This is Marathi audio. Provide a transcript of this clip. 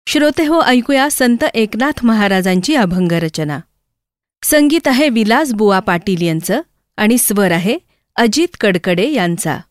श्रोते हो, ऐकूया संत एकनाथ महाराजांची अभंग रचना. संगीत आहे विलास बुवा पाटील यांचं आणि स्वर आहे अजित कडकडे यांचा.